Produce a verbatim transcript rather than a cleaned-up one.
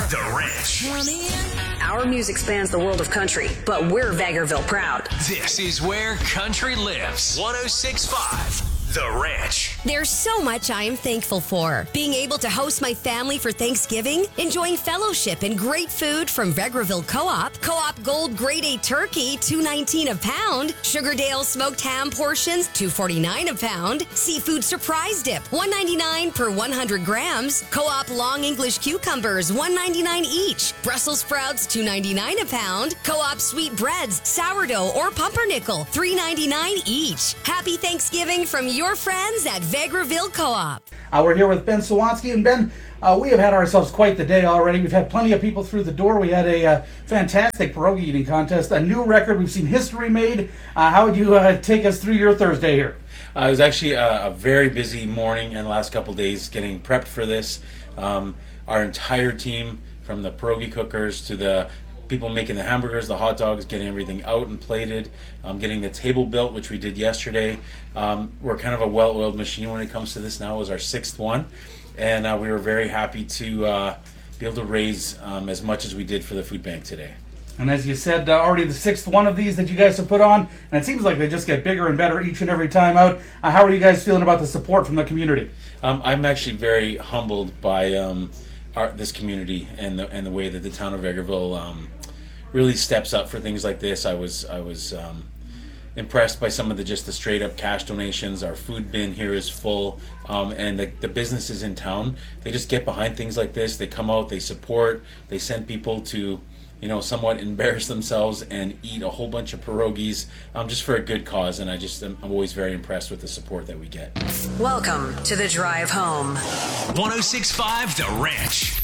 The Ranch. Our music spans the world of country, but we're Vegreville proud. This is where country lives. one oh six point five. The Ranch. There's so much I am thankful for. Being able to host my family for Thanksgiving, enjoying fellowship and great food from Vegreville Co-op, Co-op Gold Grade A Turkey, two nineteen a pound, Sugardale Smoked Ham portions, two forty-nine a pound, Seafood Surprise Dip, one ninety-nine per one hundred grams, Co-op Long English Cucumbers, one ninety-nine each, Brussels Sprouts, two ninety-nine a pound, Co-op Sweet Breads, Sourdough or Pumpernickel, three ninety-nine each. Happy Thanksgiving from your friends at Vegreville Co-op. Uh, we're here with Ben Sawansky, and Ben, uh, we have had ourselves quite the day already. We've had plenty of people through the door. We had a uh, fantastic pierogi eating contest, a new record. We've seen history made. Uh, how would you uh, take us through your Thursday here? Uh, it was actually a, a very busy morning and last couple days getting prepped for this. Um, our entire team, from the pierogi cookers to the people making the hamburgers, the hot dogs, getting everything out and plated, um, getting the table built, which we did yesterday. Um, we're kind of a well-oiled machine when it comes to this now. It was our sixth one, and uh, we were very happy to uh, be able to raise um, as much as we did for the food bank today. And as you said, uh, already the sixth one of these that you guys have put on, and it seems like they just get bigger and better each and every time out. Uh, how are you guys feeling about the support from the community? Um, I'm actually very humbled by um, our, this community and the and the way that the town of Vegreville um, really steps up for things like this. I was I was um, impressed by some of the just the straight up cash donations. Our food bin here is full, um, and the, the businesses in town, they just get behind things like this. They come out, they support, they send people to, you know, somewhat embarrass themselves and eat a whole bunch of pierogies um, just for a good cause. And I just am I'm always very impressed with the support that we get. Welcome to the drive home. one oh six point five The Ranch.